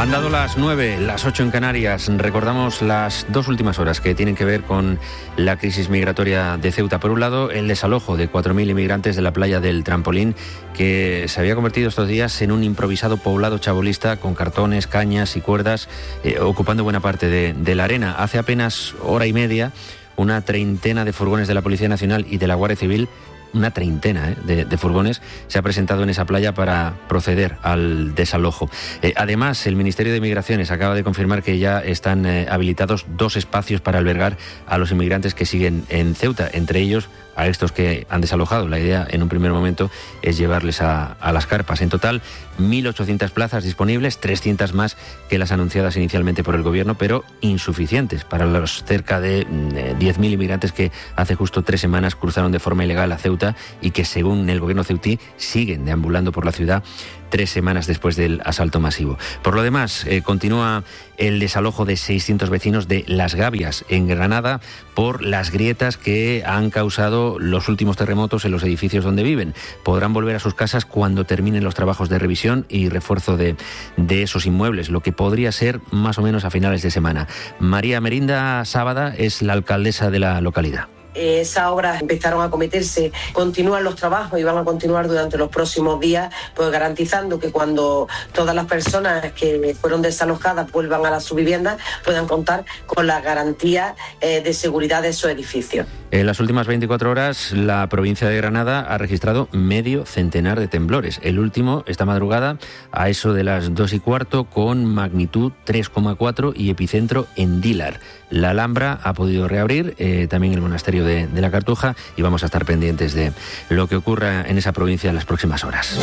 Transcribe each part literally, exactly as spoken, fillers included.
Han dado las nueve, las ocho en Canarias. Recordamos las dos últimas horas que tienen que ver con la crisis migratoria de Ceuta. Por un lado, el desalojo de cuatro mil inmigrantes de la playa del Trampolín, que se había convertido estos días en un improvisado poblado chabolista con cartones, cañas y cuerdas, eh, ocupando buena parte de, de la arena. Hace apenas hora y media, una treintena de furgones de la Policía Nacional y de la Guardia Civil, una treintena ¿eh? de, de furgones, se ha presentado en esa playa para proceder al desalojo. Eh, además, el Ministerio de Migraciones acaba de confirmar que ya están eh, habilitados dos espacios para albergar a los inmigrantes que siguen en Ceuta, entre ellos a estos que han desalojado. La idea en un primer momento es llevarles a, a las carpas. En total, mil ochocientas plazas disponibles, trescientas más que las anunciadas inicialmente por el Gobierno, pero insuficientes para los cerca de eh, diez mil inmigrantes que hace justo tres semanas cruzaron de forma ilegal a Ceuta y que, según el Gobierno ceutí, siguen deambulando por la ciudad tres semanas después del asalto masivo. Por lo demás, eh, continúa el desalojo de seiscientos vecinos de Las Gavias, en Granada, por las grietas que han causado los últimos terremotos en los edificios donde viven. Podrán volver a sus casas cuando terminen los trabajos de revisión y refuerzo de, de esos inmuebles, lo que podría ser más o menos a finales de semana. María Merinda Sábada es la alcaldesa de la localidad. Esas obras empezaron a cometerse, continúan los trabajos y van a continuar durante los próximos días, pues garantizando que cuando todas las personas que fueron desalojadas vuelvan a sus viviendas puedan contar con las garantías eh, de seguridad de esos edificios. En las últimas veinticuatro horas, la provincia de Granada ha registrado medio centenar de temblores. El último, esta madrugada, a eso de las dos y cuarto, con magnitud tres coma cuatro y epicentro en Dílar. La Alhambra ha podido reabrir, eh, también el monasterio de, de la Cartuja, y vamos a estar pendientes de lo que ocurra en esa provincia en las próximas horas.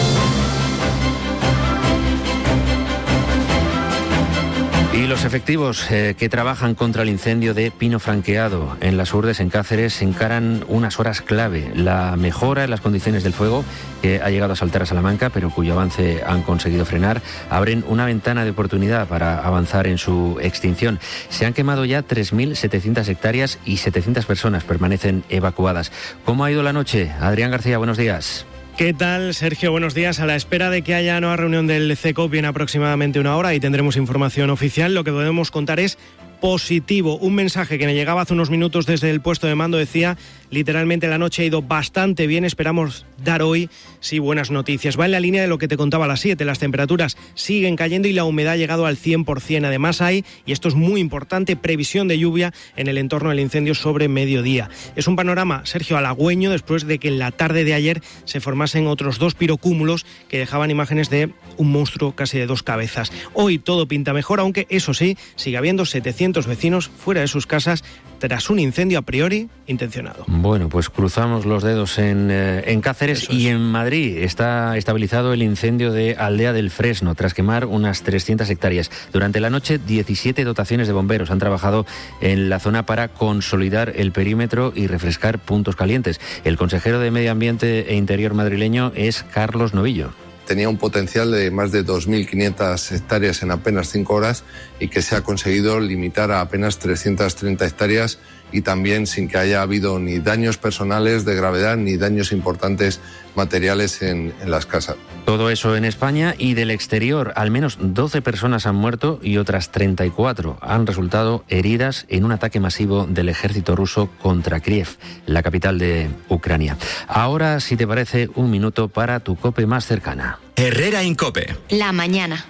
Y los efectivos eh, que trabajan contra el incendio de Pino Franqueado en Las Urdes, en Cáceres, encaran unas horas clave. La mejora en las condiciones del fuego, que ha llegado a saltar a Salamanca, pero cuyo avance han conseguido frenar, abren una ventana de oportunidad para avanzar en su extinción. Se han quemado ya tres mil setecientas hectáreas y setecientas personas permanecen evacuadas. ¿Cómo ha ido la noche? Adrián García, buenos días. ¿Qué tal, Sergio? Buenos días. A la espera de que haya nueva reunión del CECOP en aproximadamente una hora y tendremos información oficial, lo que podemos contar es positivo. Un mensaje que me llegaba hace unos minutos desde el puesto de mando decía, literalmente la noche ha ido bastante bien, esperamos dar hoy, sí, buenas noticias. Va en la línea de lo que te contaba a las siete, las temperaturas siguen cayendo y la humedad ha llegado al cien por ciento. Además hay, y esto es muy importante, previsión de lluvia en el entorno del incendio sobre mediodía. Es un panorama, Sergio, halagüeño después de que en la tarde de ayer se formasen otros dos pirocúmulos que dejaban imágenes de un monstruo casi de dos cabezas. Hoy todo pinta mejor, aunque eso sí, sigue habiendo setecientos vecinos fuera de sus casas tras un incendio a priori intencionado. Bueno, pues cruzamos los dedos en, eh, en Cáceres. Eso es. Y en Madrid está estabilizado el incendio de Aldea del Fresno tras quemar unas trescientas hectáreas. Durante la noche, diecisiete dotaciones de bomberos han trabajado en la zona para consolidar el perímetro y refrescar puntos calientes. El consejero de Medio Ambiente e Interior madrileño es Carlos Novillo. Tenía un potencial de más de dos mil quinientas hectáreas en apenas cinco horas y que se ha conseguido limitar a apenas trescientas treinta hectáreas y también sin que haya habido ni daños personales de gravedad ni daños importantes materiales en, en las casas. Todo eso en España. Y del exterior, al menos doce personas han muerto y otras treinta y cuatro han resultado heridas en un ataque masivo del ejército ruso contra Kiev, la capital de Ucrania. Ahora, si te parece, un minuto para tu COPE más cercana. Herrera en COPE. La mañana.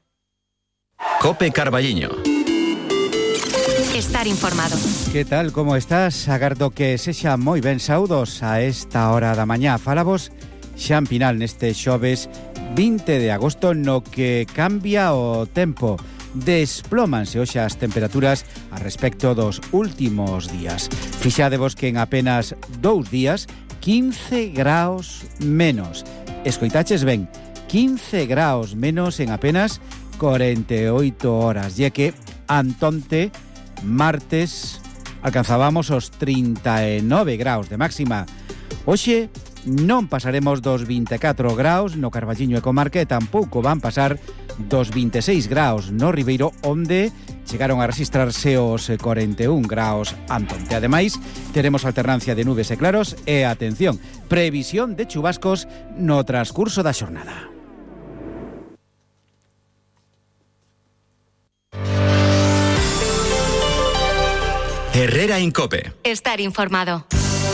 COPE Carballiño. Estar informado. Que tal, como estás? Agardo que sexa moi ben saudos a esta hora da mañá. Falamos Xan Pinal neste xoves vinte de agosto, no que cambia o tempo. Desplómanse hoxe as temperaturas a respecto dos últimos días. Fixadevos que en apenas dous días quince graus menos. Escoitaches ben, quince graus menos en apenas corenta e oito horas. E que antonte martes alcanzábamos os trinta e nove graus de máxima. Hoxe non pasaremos dos vinte e catro graus no Carballiño e comarca e tampouco van pasar dos vinte e seis graus no Ribeiro, onde chegaron a registrarse os corenta e un graus antonte. Ademais, teremos alternancia de nubes e claros e, atención, previsión de chubascos no transcurso da xornada. Herrera en COPE. Estar informado.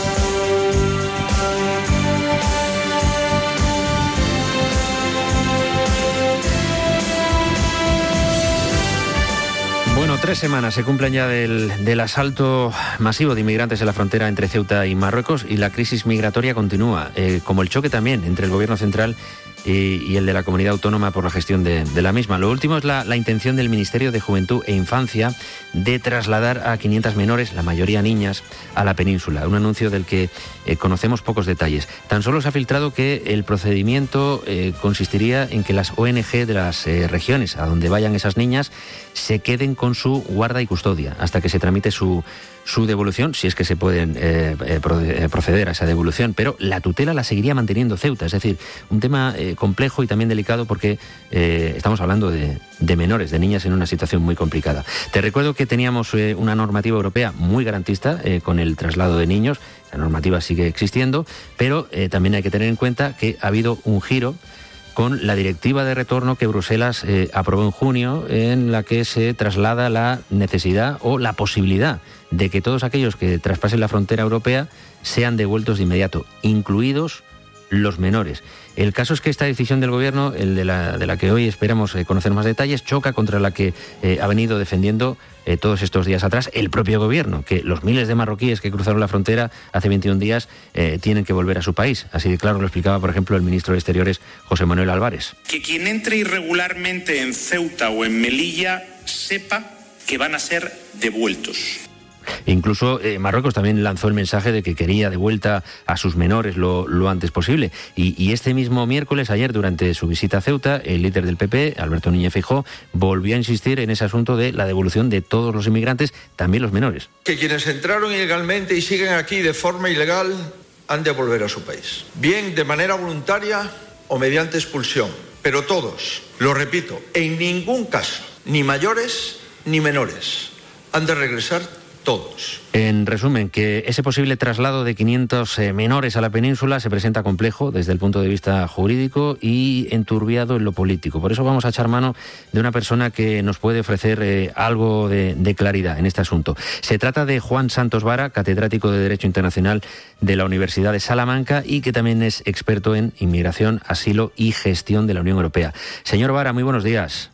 Bueno, tres semanas se cumplen ya del, del asalto masivo de inmigrantes en la frontera entre Ceuta y Marruecos, y la crisis migratoria continúa, eh, como el choque también entre el gobierno central y, y el de la comunidad autónoma por la gestión de, de la misma. Lo último es la, la intención del Ministerio de Juventud e Infancia de trasladar a quinientas menores, la mayoría niñas, a la península. Un anuncio del que eh, conocemos pocos detalles. Tan solo se ha filtrado que el procedimiento eh, consistiría en que las O N G de las eh, regiones a donde vayan esas niñas se queden con su guarda y custodia hasta que se tramite su, su devolución, si es que se pueden eh, eh, proceder a esa devolución. Pero la tutela la seguiría manteniendo Ceuta. Es decir, un tema eh, complejo y también delicado porque eh, estamos hablando de, de menores, de niñas en una situación muy complicada. Te recuerdo que teníamos eh, una normativa europea muy garantista eh, con el traslado de niños. La normativa sigue existiendo, pero eh, también hay que tener en cuenta que ha habido un giro con la directiva de retorno que Bruselas eh, aprobó en junio, en la que se traslada la necesidad o la posibilidad de que todos aquellos que traspasen la frontera europea sean devueltos de inmediato, incluidos los menores. El caso es que esta decisión del Gobierno, el de la, de la que hoy esperamos eh, conocer más detalles, choca contra la que eh, ha venido defendiendo eh, todos estos días atrás el propio Gobierno, que los miles de marroquíes que cruzaron la frontera hace veintiún días eh, tienen que volver a su país. Así de claro lo explicaba, por ejemplo, el ministro de Exteriores, José Manuel Álvarez. Que quien entre irregularmente en Ceuta o en Melilla sepa que van a ser devueltos. Incluso eh, Marruecos también lanzó el mensaje de que quería de vuelta a sus menores lo, lo antes posible. Y, y este mismo miércoles, ayer, durante su visita a Ceuta, el líder del P P, Alberto Núñez Feijóo, volvió a insistir en ese asunto de la devolución de todos los inmigrantes, también los menores. Que quienes entraron ilegalmente y siguen aquí de forma ilegal han de volver a su país. Bien de manera voluntaria o mediante expulsión. Pero todos, lo repito, en ningún caso, ni mayores ni menores, han de regresar todos. En resumen, que ese posible traslado de quinientos eh, menores a la península se presenta complejo desde el punto de vista jurídico y enturbiado en lo político. Por eso vamos a echar mano de una persona que nos puede ofrecer eh, algo de, de claridad en este asunto. Se trata de Juan Santos Vara, catedrático de Derecho Internacional de la Universidad de Salamanca y que también es experto en inmigración, asilo y gestión de la Unión Europea. Señor Vara, muy buenos días.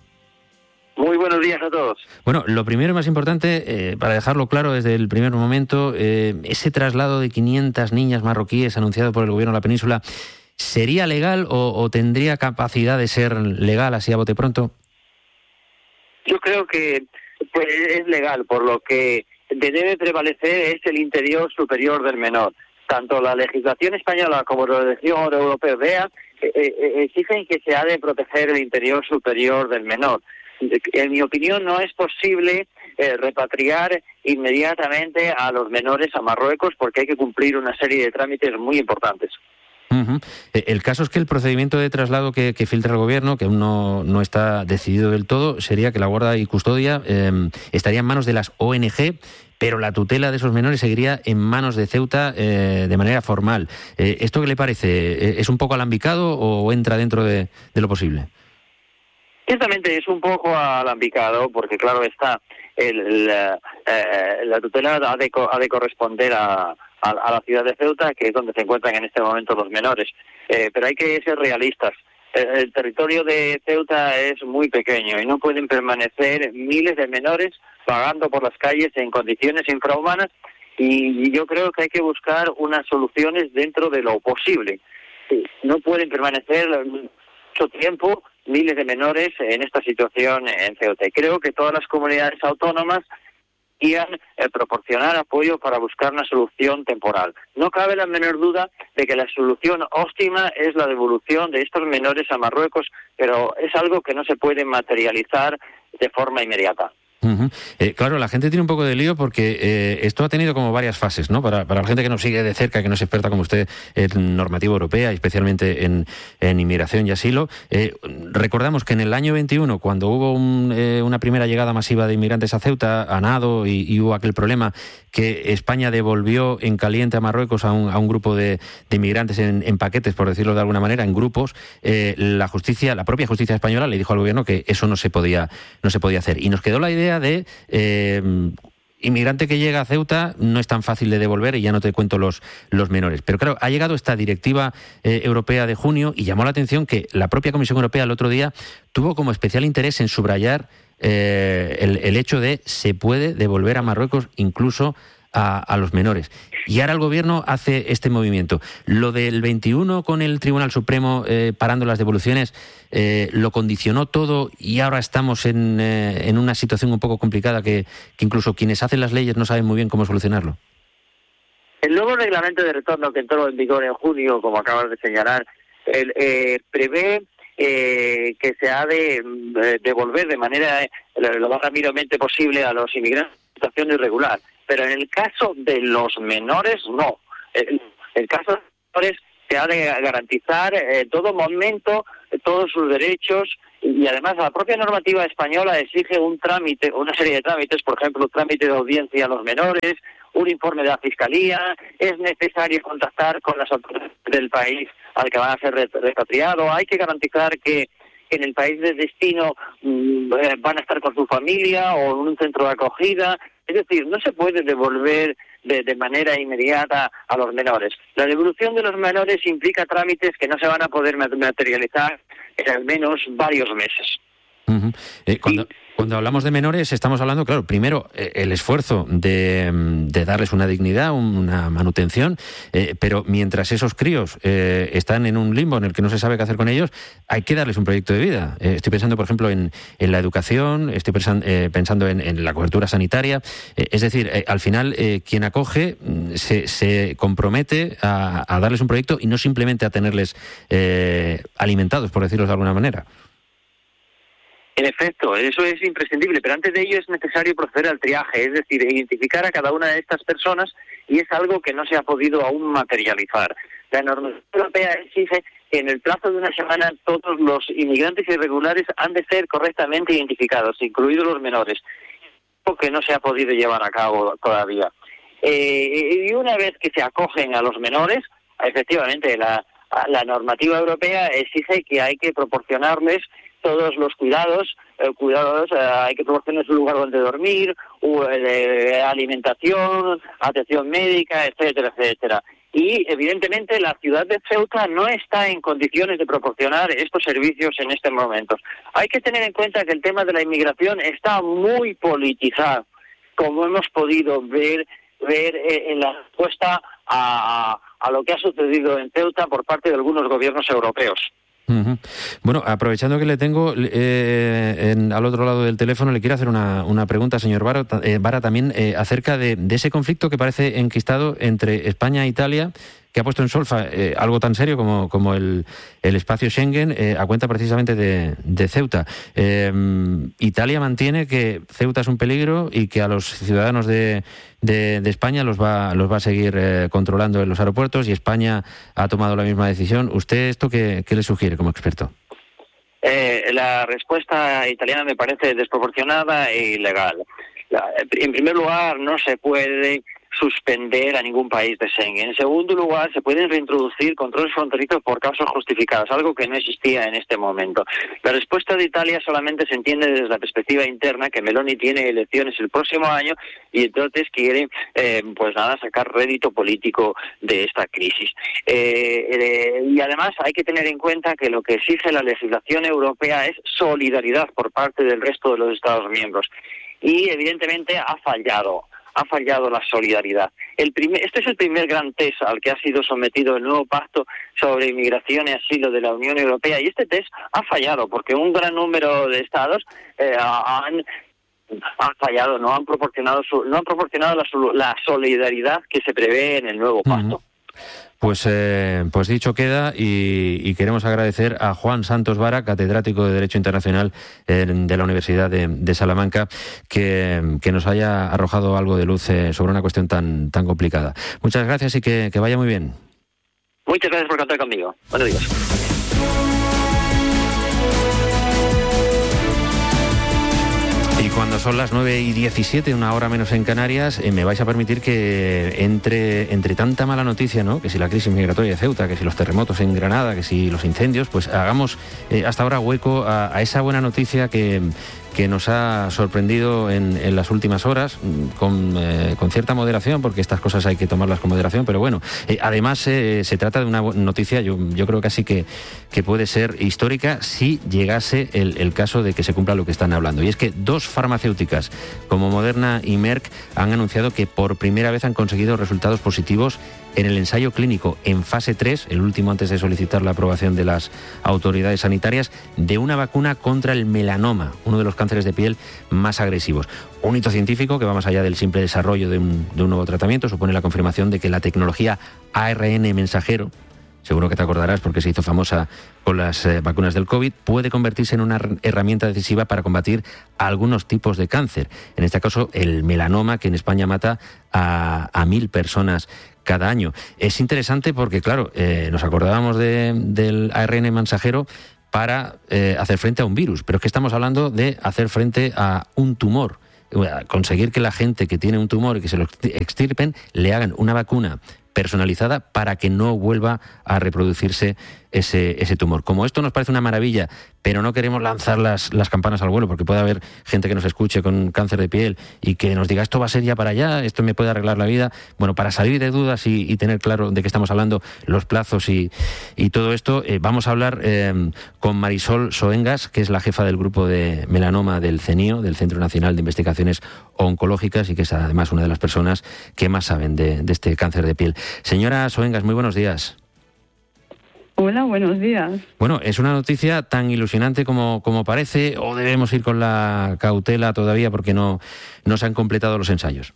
Muy buenos días a todos. Bueno, lo primero y más importante, eh, para dejarlo claro desde el primer momento, eh, ese traslado de quinientas niñas marroquíes anunciado por el Gobierno de la península, ¿sería legal o, o tendría capacidad de ser legal así a bote pronto? Yo creo que pues, es legal, por lo que debe prevalecer es el interés superior del menor. Tanto la legislación española como la legislación europea eh, eh, exigen que se ha de proteger el interés superior del menor. En mi opinión, no es posible eh, repatriar inmediatamente a los menores a Marruecos porque hay que cumplir una serie de trámites muy importantes. Uh-huh. El caso es que el procedimiento de traslado que, que filtra el Gobierno, que aún no, no está decidido del todo, sería que la guarda y custodia eh, estaría en manos de las O N G, pero la tutela de esos menores seguiría en manos de Ceuta eh, de manera formal. Eh, ¿Esto qué le parece? ¿Es un poco alambicado o entra dentro de, de lo posible? Ciertamente es un poco alambicado porque, claro está, el, el, eh, la tutela ha de, ha de corresponder a, a, a la ciudad de Ceuta, que es donde se encuentran en este momento los menores. Eh, pero hay que ser realistas. El, el territorio de Ceuta es muy pequeño y no pueden permanecer miles de menores vagando por las calles en condiciones infrahumanas y, y yo creo que hay que buscar unas soluciones dentro de lo posible. No pueden permanecer mucho tiempo miles de menores en esta situación en Ceuta. Y creo que todas las comunidades autónomas iban a proporcionar apoyo para buscar una solución temporal. No cabe la menor duda de que la solución óptima es la devolución de estos menores a Marruecos, pero es algo que no se puede materializar de forma inmediata. Uh-huh. Eh, claro, la gente tiene un poco de lío porque eh, esto ha tenido como varias fases, ¿no? Para, para la gente que nos sigue de cerca, que no es experta como usted en normativa europea, especialmente en, en inmigración y asilo. Eh, recordamos que en el año veintiuno, cuando hubo un, eh, una primera llegada masiva de inmigrantes a Ceuta, a nado, y, y hubo aquel problema que España devolvió en caliente a Marruecos a un, a un grupo de, de inmigrantes en, en paquetes, por decirlo de alguna manera, en grupos, eh, la justicia, la propia justicia española le dijo al Gobierno que eso no se podía, no se podía hacer. Y nos quedó la idea de eh, inmigrante que llega a Ceuta no es tan fácil de devolver, y ya no te cuento los, los menores. Pero claro, ha llegado esta directiva eh, europea de junio y llamó la atención que la propia Comisión Europea el otro día tuvo como especial interés en subrayar eh, el, el hecho de se puede devolver a Marruecos incluso a, a los menores. Y ahora el Gobierno hace este movimiento. Lo del veintiuno con el Tribunal Supremo eh, parando las devoluciones, eh, lo condicionó todo y ahora estamos en, eh, en una situación un poco complicada que, que incluso quienes hacen las leyes no saben muy bien cómo solucionarlo. El nuevo reglamento de retorno que entró en vigor en junio, como acabas de señalar, el, eh, prevé eh, que se ha de eh, devolver de manera eh, lo más rápidamente posible a los inmigrantes en situación irregular. Pero en el caso de los menores, no. En el caso de los menores se ha de garantizar en eh, todo momento eh, todos sus derechos, y además la propia normativa española exige un trámite, una serie de trámites, por ejemplo, un trámite de audiencia a los menores, un informe de la Fiscalía, es necesario contactar con las autoridades del país al que van a ser repatriados, hay que garantizar que en el país de destino mmm, van a estar con su familia o en un centro de acogida. Es decir, no se puede devolver de, de manera inmediata a los menores. La devolución de los menores implica trámites que no se van a poder materializar en al menos varios meses. Uh-huh. Eh, cuando, cuando hablamos de menores estamos hablando, claro, primero eh, el esfuerzo de, de darles una dignidad, una manutención, eh, pero mientras esos críos eh, están en un limbo en el que no se sabe qué hacer con ellos, hay que darles un proyecto de vida. Eh, estoy pensando, por ejemplo, en, en la educación, estoy pensan, eh, pensando en, en la cobertura sanitaria, eh, es decir, eh, al final eh, quien acoge se, se compromete a, a darles un proyecto y no simplemente a tenerles eh, alimentados, por decirlo de alguna manera. En efecto, eso es imprescindible, pero antes de ello es necesario proceder al triaje, es decir, identificar a cada una de estas personas, y es algo que no se ha podido aún materializar. La normativa europea exige que en el plazo de una semana todos los inmigrantes irregulares han de ser correctamente identificados, incluidos los menores, algo que no se ha podido llevar a cabo todavía. Eh, y una vez que se acogen a los menores, efectivamente la, la normativa europea exige que hay que proporcionarles todos los cuidados, eh, cuidados eh, hay que proporcionarles un lugar donde dormir, u, eh, alimentación, atención médica, etcétera, etcétera. Y evidentemente la ciudad de Ceuta no está en condiciones de proporcionar estos servicios en este momento. Hay que tener en cuenta que el tema de la inmigración está muy politizado, como hemos podido ver, ver eh, en la respuesta a, a lo que ha sucedido en Ceuta por parte de algunos gobiernos europeos. Uh-huh. Bueno, aprovechando que le tengo eh, en, al otro lado del teléfono, le quiero hacer una, una pregunta, señor Vara, eh, Vara también eh, acerca de, de ese conflicto que parece enquistado entre España e Italia, que ha puesto en solfa eh, algo tan serio como, como el, el espacio Schengen, eh, a cuenta precisamente de, de Ceuta. Eh, Italia mantiene que Ceuta es un peligro y que a los ciudadanos de, de, de España los va, los va a seguir eh, controlando en los aeropuertos, y España ha tomado la misma decisión. ¿Usted esto qué, qué le sugiere como experto? Eh, la respuesta italiana me parece desproporcionada e ilegal. La, en primer lugar, no se puede suspender a ningún país de Schengen. En segundo lugar, se pueden reintroducir controles fronterizos por causas justificadas, algo que no existía en este momento. La respuesta de Italia solamente se entiende desde la perspectiva interna, que Meloni tiene elecciones el próximo año y entonces quiere, eh, pues nada, sacar rédito político de esta crisis. Eh, eh, y además hay que tener en cuenta que lo que exige la legislación europea es solidaridad por parte del resto de los Estados miembros. Y evidentemente ha fallado. ha fallado la solidaridad. El primer, este es el primer gran test al que ha sido sometido el nuevo pacto sobre inmigración y asilo de la Unión Europea, y este test ha fallado porque un gran número de estados eh, han, han fallado, no han proporcionado su, no han proporcionado la, la solidaridad que se prevé en el nuevo pacto. Uh-huh. Pues, eh, pues dicho queda, y, y queremos agradecer a Juan Santos Vara, catedrático de Derecho Internacional eh, de la Universidad de, de Salamanca, que, que nos haya arrojado algo de luz eh, sobre una cuestión tan, tan complicada. Muchas gracias y que, que vaya muy bien. Muchas gracias por contar conmigo. Buenos días. Y cuando son las nueve y diecisiete, una hora menos en Canarias, eh, me vais a permitir que entre, entre tanta mala noticia, ¿no? Que si la crisis migratoria de Ceuta, que si los terremotos en Granada, que si los incendios, pues hagamos eh, hasta ahora hueco a, a esa buena noticia que, que nos ha sorprendido en, en las últimas horas, con, eh, con cierta moderación, porque estas cosas hay que tomarlas con moderación, pero bueno, eh, además eh, se trata de una noticia, yo, yo creo casi que, que puede ser histórica si llegase el, el caso de que se cumpla lo que están hablando. Y es que dos farmacéuticas como Moderna y Merck han anunciado que por primera vez han conseguido resultados positivos en el ensayo clínico en fase tres, el último antes de solicitar la aprobación de las autoridades sanitarias, de una vacuna contra el melanoma, uno de los cánceres de piel más agresivos. Un hito científico que va más allá del simple desarrollo de un, de un nuevo tratamiento, supone la confirmación de que la tecnología A R N mensajero, seguro que te acordarás porque se hizo famosa con las eh, vacunas del COVID, puede convertirse en una herramienta decisiva para combatir algunos tipos de cáncer. En este caso, el melanoma, que en España mata a, a mil personas cada año. Es interesante porque, claro, eh, nos acordábamos de, del A R N mensajero para eh, hacer frente a un virus, pero es que estamos hablando de hacer frente a un tumor. Conseguir que la gente que tiene un tumor y que se lo extirpen le hagan una vacuna personalizada para que no vuelva a reproducirse ese, ese tumor. Como esto nos parece una maravilla, pero no queremos lanzar las, las campanas al vuelo, porque puede haber gente que nos escuche con cáncer de piel y que nos diga, esto va a ser ya para allá, esto me puede arreglar la vida. Bueno, para salir de dudas y, y tener claro de qué estamos hablando, los plazos y, y todo esto, eh, vamos a hablar eh, con Marisol Soengas, que es la jefa del grupo de melanoma del CENIO, del Centro Nacional de Investigaciones Oncológicas, y que es además una de las personas que más saben de, de este cáncer de piel. Señora Soengas, muy buenos días. Hola, buenos días. Bueno, ¿es una noticia tan ilusionante como, como parece, o debemos ir con la cautela todavía porque no, no se han completado los ensayos?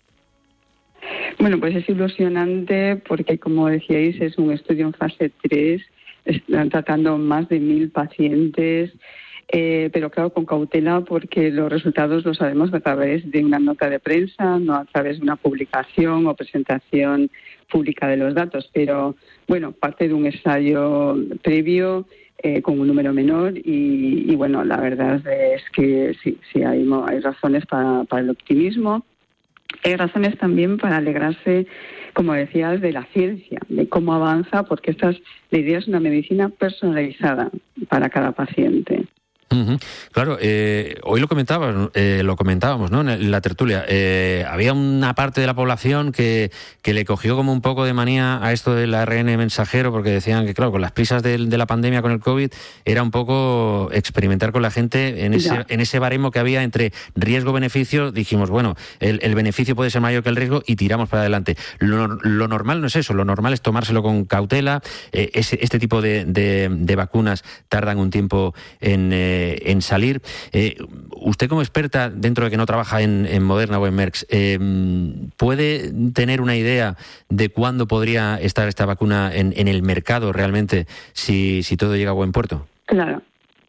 Bueno, pues es ilusionante porque, como decíais, es un estudio en fase tres, están tratando más de mil pacientes, eh, pero claro, con cautela porque los resultados los sabemos a través de una nota de prensa, no a través de una publicación o presentación pública de los datos, pero bueno, parte de un ensayo previo eh, con un número menor y, y bueno, la verdad es que sí, sí hay, hay razones para, para el optimismo, hay razones también para alegrarse, como decías, de la ciencia, de cómo avanza, porque esta es, la idea es una medicina personalizada para cada paciente. Uh-huh. Claro, eh, hoy lo comentábamos, eh, lo comentábamos, ¿no? En la tertulia. Eh, había una parte de la población que, que le cogió como un poco de manía a esto del A R N mensajero, porque decían que, claro, con las prisas de, de la pandemia con el COVID, era un poco experimentar con la gente en ese, en ese baremo que había entre riesgo-beneficio. Dijimos, bueno, el, el beneficio puede ser mayor que el riesgo y tiramos para adelante. Lo, lo normal no es eso, lo normal es tomárselo con cautela. Eh, ese, este tipo de, de, de vacunas tardan un tiempo en... Eh, en salir. Eh, usted, como experta, dentro de que no trabaja en, en Moderna o en Merck, eh, ¿puede tener una idea de cuándo podría estar esta vacuna en, en el mercado realmente, si, si todo llega a buen puerto? Claro.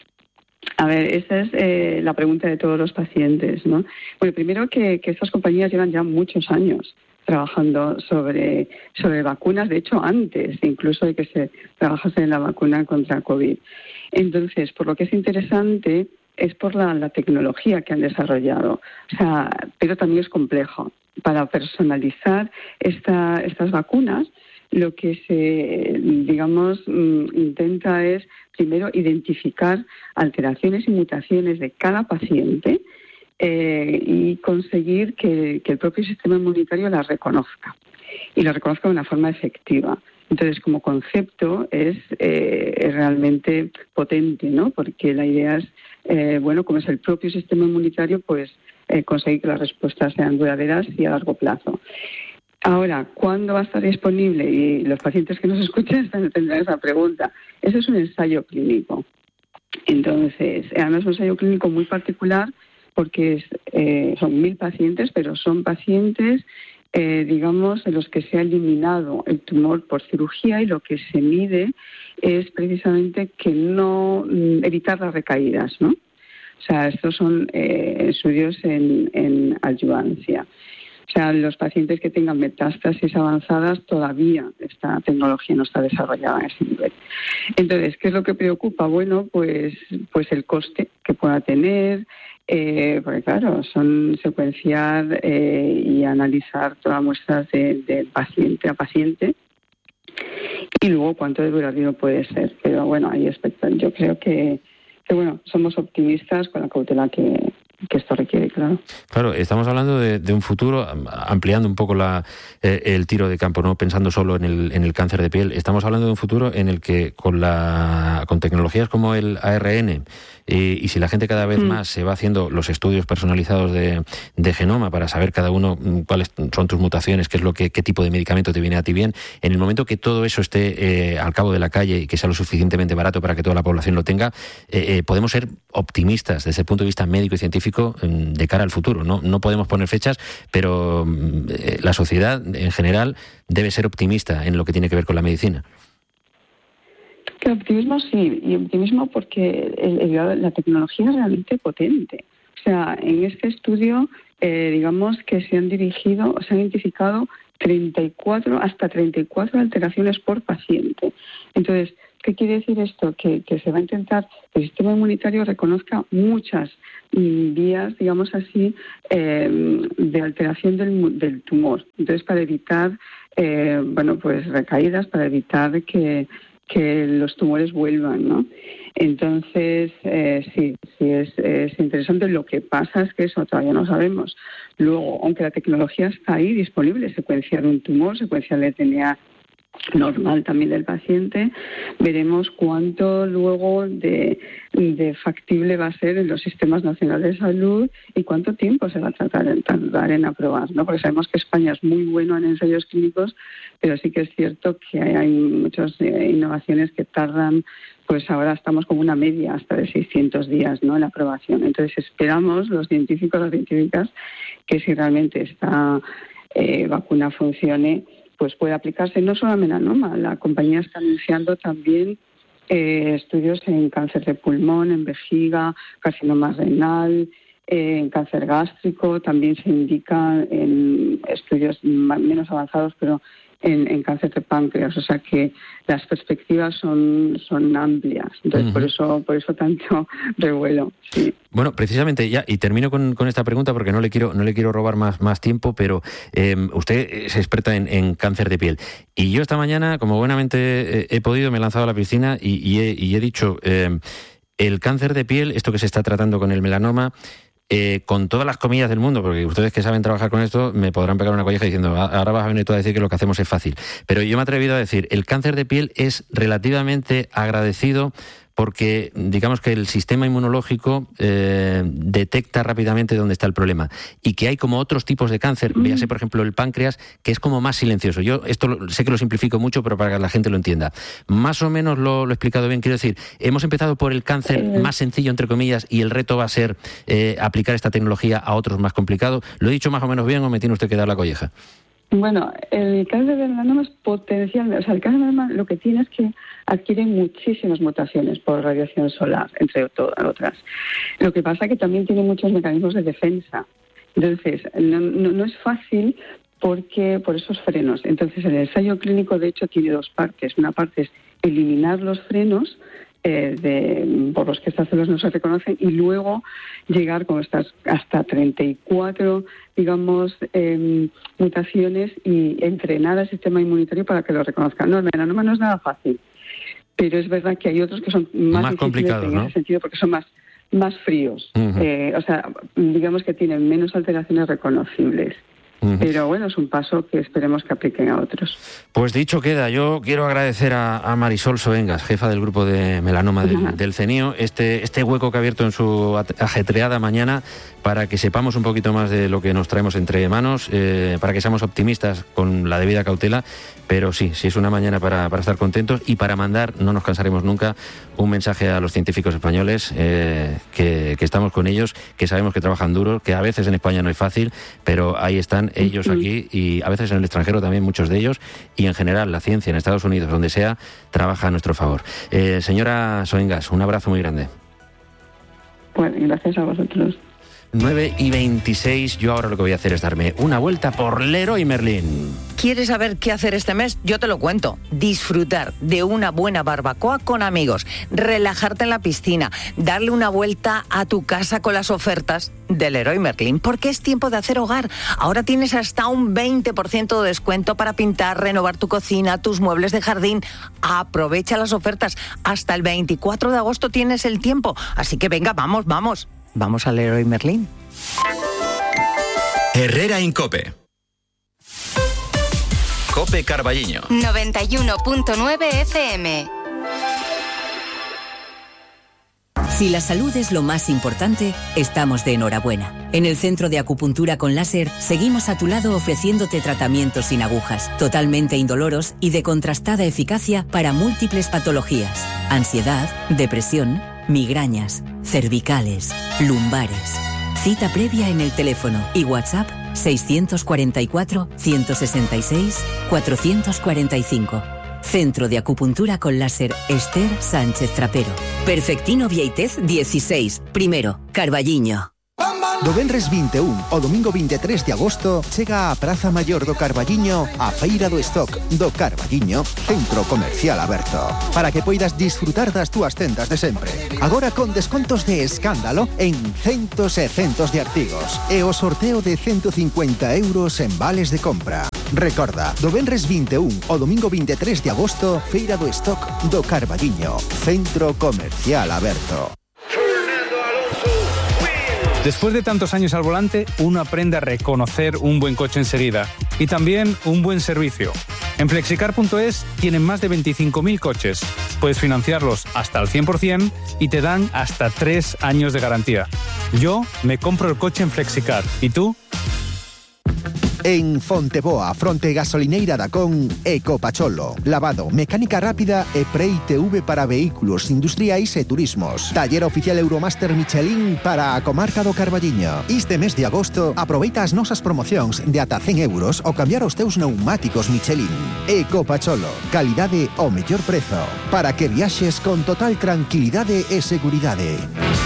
A ver, esa es eh, la pregunta de todos los pacientes, ¿no? Bueno, primero que, que estas compañías llevan ya muchos años trabajando sobre, sobre vacunas, de hecho antes incluso de que se trabajase en la vacuna contra COVID. Entonces, por lo que es interesante es por la, la tecnología que han desarrollado, o sea, pero también es complejo. Para personalizar esta, estas vacunas, lo que se, digamos, intenta es primero identificar alteraciones y mutaciones de cada paciente eh, y conseguir que, que el propio sistema inmunitario las reconozca y las reconozca de una forma efectiva. Entonces, como concepto es, eh, es realmente potente, ¿no? Porque la idea es, eh, bueno, como es el propio sistema inmunitario, pues eh, conseguir que las respuestas sean duraderas y a largo plazo. Ahora, ¿cuándo va a estar disponible? Y los pacientes que nos escuchan tendrán esa pregunta. Eso es un ensayo clínico. Entonces, además es un ensayo clínico muy particular porque es, eh, son mil pacientes, pero son pacientes Eh, digamos, en los que se ha eliminado el tumor por cirugía y lo que se mide es precisamente que no evitar las recaídas, ¿no? O sea, estos son eh, estudios en, en adyuvancia. O sea, los pacientes que tengan metástasis avanzadas todavía esta tecnología no está desarrollada a ese nivel. Entonces, ¿qué es lo que preocupa? Bueno, pues, pues el coste que pueda tener. Eh, porque claro, son secuenciar eh, y analizar todas muestras de, de paciente a paciente y luego cuánto de duradero puede ser. Pero bueno, hay expectativas. Yo creo que, que bueno, somos optimistas con la cautela que, que esto requiere, claro. Claro, estamos hablando de, de un futuro, ampliando un poco la, eh, el tiro de campo, no pensando solo en el, en el cáncer de piel. Estamos hablando de un futuro en el que con la con tecnologías como el A R N y, y si la gente cada vez mm. más se va haciendo los estudios personalizados de, de genoma para saber cada uno cuáles son tus mutaciones, qué es lo que qué tipo de medicamento te viene a ti bien, en el momento que todo eso esté eh, al cabo de la calle y que sea lo suficientemente barato para que toda la población lo tenga, eh, eh, podemos ser optimistas desde el punto de vista médico y científico de cara al futuro. No, no podemos poner fechas, pero eh, la sociedad en general debe ser optimista en lo que tiene que ver con la medicina. Que optimismo sí, y optimismo porque el, el, la tecnología es realmente potente. O sea, en este estudio, eh, digamos que se han dirigido, se han identificado treinta y cuatro, hasta treinta y cuatro alteraciones por paciente. Entonces, ¿qué quiere decir esto? Que, que se va a intentar que el sistema inmunitario reconozca muchas mm, vías, digamos así, eh, de alteración del, del tumor. Entonces, para evitar, eh, bueno, pues recaídas, para evitar que que los tumores vuelvan, ¿no? Entonces, eh, sí, sí es, es interesante. Lo que pasa es que eso todavía no sabemos. Luego, aunque la tecnología está ahí disponible, secuenciar un tumor, secuenciar el D N A normal también del paciente, veremos cuánto luego de, de factible va a ser en los sistemas nacionales de salud y cuánto tiempo se va a tratar en, tardar en aprobar, ¿no? Porque sabemos que España es muy bueno en ensayos clínicos, pero sí que es cierto que hay, hay muchas eh, innovaciones que tardan, pues ahora estamos como una media hasta de seiscientos días, ¿no?, en la aprobación. Entonces esperamos, los científicos, las científicas, que si realmente esta eh, vacuna funcione, pues puede aplicarse no solo a melanoma. La compañía está anunciando también eh, estudios en cáncer de pulmón, en vejiga, carcinoma renal, eh, en cáncer gástrico. También se indica en estudios más, menos avanzados, pero en, en cáncer de páncreas. O sea que las perspectivas son, son amplias. Entonces, uh-huh. por eso por eso tanto revuelo. Sí. Bueno, precisamente ya, y termino con, con esta pregunta porque no le quiero no le quiero robar más, más tiempo, pero eh, usted es experta en, en cáncer de piel. Y yo esta mañana, como buenamente eh, he podido, me he lanzado a la piscina y, y, he, y he dicho, eh, el cáncer de piel, esto que se está tratando con el melanoma, Eh, con todas las comillas del mundo, porque ustedes que saben trabajar con esto me podrán pegar una colleja diciendo ahora vas a venir tú a decir que lo que hacemos es fácil, pero yo me he atrevido a decir el cáncer de piel es relativamente agradecido porque digamos que el sistema inmunológico eh, detecta rápidamente dónde está el problema y que hay como otros tipos de cáncer, mm. véase por ejemplo el páncreas, que es como más silencioso. Yo esto lo, sé que lo simplifico mucho, pero para que la gente lo entienda. Más o menos lo, lo he explicado bien. Quiero decir, hemos empezado por el cáncer eh. más sencillo, entre comillas, y el reto va a ser eh, aplicar esta tecnología a otros más complicados. ¿Lo he dicho más o menos bien o me tiene usted que dar la colleja? Bueno, el cáncer de melanoma es potencial, o sea, el cáncer de melanoma lo que tiene es que adquiere muchísimas mutaciones por radiación solar, entre otras. Lo que pasa es que también tiene muchos mecanismos de defensa. Entonces, no, no, no es fácil porque por esos frenos. Entonces, el ensayo clínico, de hecho, tiene dos partes. Una parte es eliminar los frenos eh, de, por los que estas células no se reconocen y luego llegar con estas hasta treinta y cuatro, digamos, eh, mutaciones y entrenar al sistema inmunitario para que lo reconozcan. No, el melanoma no es nada fácil, pero es verdad que hay otros que son más, más complicados, en ¿no? ese sentido porque son más más fríos. Uh-huh. Eh, o sea, digamos que tienen menos alteraciones reconocibles. Uh-huh. Pero bueno, es un paso que esperemos que apliquen a otros. Pues dicho queda, yo quiero agradecer a, a Marisol Soengas, jefa del grupo de melanoma del, uh-huh. del CENIO, este, este hueco que ha abierto en su ajetreada mañana para que sepamos un poquito más de lo que nos traemos entre manos, eh, para que seamos optimistas con la debida cautela, pero sí, sí es una mañana para, para estar contentos y para mandar, no nos cansaremos nunca, un mensaje a los científicos españoles, eh, que, que estamos con ellos, que sabemos que trabajan duro, que a veces en España no es fácil, pero ahí están ellos aquí y a veces en el extranjero también muchos de ellos y en general la ciencia en Estados Unidos, donde sea, trabaja a nuestro favor. Eh, señora Soengas, un abrazo muy grande. Bueno, gracias a vosotros. nueve y veintiséis. Yo ahora lo que voy a hacer es darme una vuelta por Leroy Merlin. ¿Quieres saber qué hacer este mes? Yo te lo cuento. Disfrutar de una buena barbacoa con amigos, relajarte en la piscina, darle una vuelta a tu casa con las ofertas de Leroy Merlin, porque es tiempo de hacer hogar. Ahora tienes hasta un veinte por ciento de descuento para pintar, renovar tu cocina, tus muebles de jardín. Aprovecha las ofertas. Hasta el veinticuatro de agosto tienes el tiempo. Así que venga, vamos, vamos. Vamos a Leroy Merlin. Herrera Incope. Cope Carballiño. noventa y uno punto nueve F M. Si la salud es lo más importante, estamos de enhorabuena. En el Centro de Acupuntura con Láser seguimos a tu lado ofreciéndote tratamientos sin agujas, totalmente indoloros y de contrastada eficacia para múltiples patologías: ansiedad, depresión, migrañas, cervicales, lumbares. Cita previa en el teléfono y WhatsApp seiscientos cuarenta y cuatro, ciento sesenta y seis, cuatrocientos cuarenta y cinco. Centro de Acupuntura con Láser Esther Sánchez Trapero. Perfectino Vieitez dieciséis, primero, Carballiño. Do venres vinte e un o domingo veintitrés de agosto chega a Praza Maior do Carballiño a Feira do Stock do Carballiño, centro comercial aberto, para que poidas disfrutar das túas tendas de sempre. Agora con descontos de escándalo en centos e centos de artigos e o sorteo de ciento cincuenta euros en vales de compra. Recorda, do venres vinte e un o domingo veintitrés de agosto, Feira do Stock do Carballiño, centro comercial aberto. Después de tantos años al volante, uno aprende a reconocer un buen coche enseguida y también un buen servicio. En flexicar punto es tienen más de veinticinco mil coches. Puedes financiarlos hasta al cien por ciento y te dan hasta tres años de garantía. Yo me compro el coche en Flexicar. ¿Y tú? En Fonteboa, fronte gasolineira da Con, Ecopacholo. Lavado, mecánica rápida e Pre-I T V para vehículos industriais e turismos. Taller oficial Euromaster Michelin para a comarca do Carballiño. Este mes de agosto, aproveita as nosas promocións de ata cen euros ao cambiar os teus pneumáticos Michelin. Ecopacholo, calidade ao mellor prezo, para que viaxes con total tranquilidade e seguridade.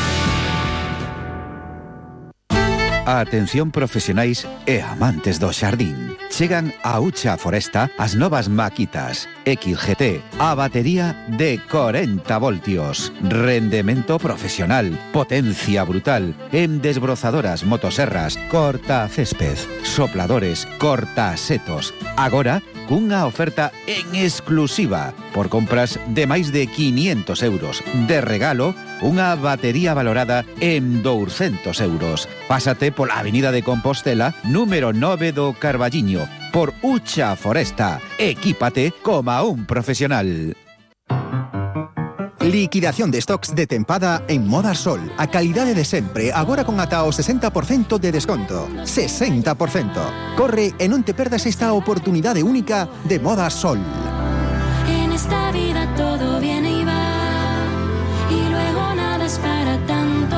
Atención profesionais e amantes do xardín. Chegan a Ucha Foresta as novas maquitas X G T, a batería de corenta voltios, rendemento profesional, potencia brutal, en desbrozadoras, motoserras, cortacésped, sopladores, cortasetos. Agora, cunha oferta en exclusiva por compras de máis de quinientos euros. De regalo, unha batería valorada en douscentos euros. Pásate pola Avenida de Compostela, número nove do Carballiño, por Ucha Foresta. Equípate como un profesional. Liquidación de stocks de tempada en Moda Sol. A calidade de sempre, agora con ata o sesenta por cento de desconto. sesenta por cento. Corre e non te perdas esta oportunidade única de Moda Sol. En esta vida todo viene y va, y luego nada es para tanto.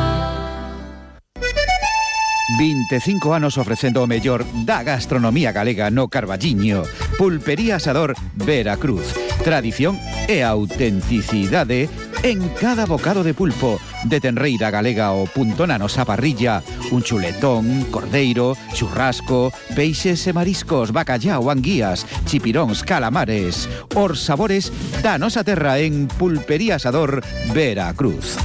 vinte e cinco anos ofrecendo o mellor da gastronomía galega no Carballiño. Pulpería Asador Veracruz. Tradición e autenticidade en cada bocado de pulpo, de tenreira galega ou punto na nosa parrilla, un chuletón, cordeiro, churrasco, peixes e mariscos, bacallao, anguías, chipiróns, calamares, os sabores da nosa terra en Pulpería Asador Veracruz.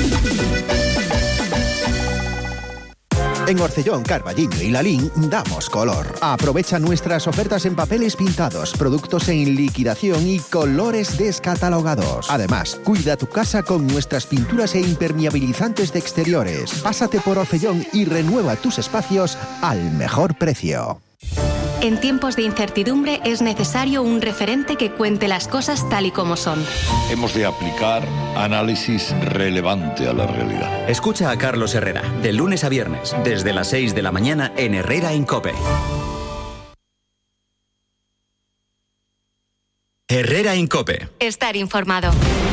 En Orcellón, Carballiño y Lalín damos color. Aprovecha nuestras ofertas en papeles pintados, productos en liquidación y colores descatalogados. Además, cuida tu casa con nuestras pinturas e impermeabilizantes de exteriores. Pásate por Orcellón y renueva tus espacios al mejor precio. En tiempos de incertidumbre es necesario un referente que cuente las cosas tal y como son. Hemos de aplicar análisis relevante a la realidad. Escucha a Carlos Herrera, de lunes a viernes, desde las seis de la mañana en Herrera Incope. Herrera Incope. Estar informado.